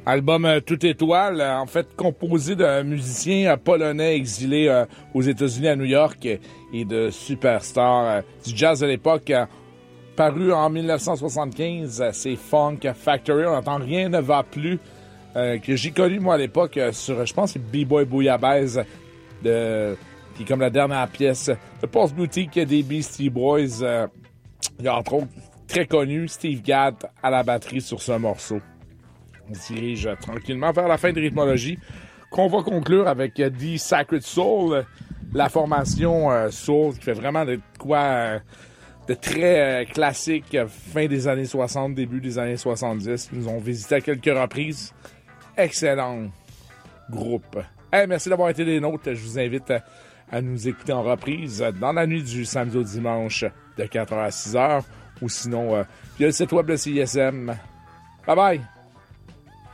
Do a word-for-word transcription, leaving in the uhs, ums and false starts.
Album euh, Toute étoile, euh, en fait composé d'un musicien euh, polonais exilé euh, aux États-Unis à New York euh, et de superstars euh, du jazz de l'époque. Euh, paru en dix-neuf cent soixante-quinze, euh, c'est Funk Factory, on n'entend rien ne va plus, euh, que j'ai connu moi à l'époque euh, sur, je pense, c'est B-Boy Bouillabaisse, de, qui est comme la dernière pièce de Pulse Boutique des Beastie Boys. Euh, il y a entre autres très connu Steve Gadd à la batterie sur ce morceau. On se dirige tranquillement vers la fin de rythmologie, qu'on va conclure avec euh, The Sacred Soul, euh, la formation euh, soul qui fait vraiment de quoi euh, de très euh, classique, euh, fin des années soixante, début des années soixante-dix. Ils nous ont visité à quelques reprises. Excellent groupe. Hey, merci d'avoir été des nôtres. Je vous invite à, à nous écouter en reprise dans la nuit du samedi au dimanche de quatre heures à six heures, ou sinon euh, via le site web de C I S M. Bye bye!